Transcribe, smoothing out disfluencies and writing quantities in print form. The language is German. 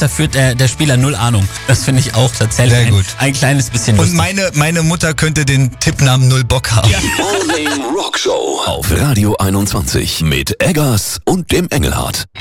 da führt der Spieler null Ahnung. Das finde ich auch tatsächlich ein kleines bisschen lustig. Und meine Mutter könnte den Tippnamen Null Bock haben. Ja. Morning Rock Show auf Radio 21 mit Eggers und dem Engelhardt.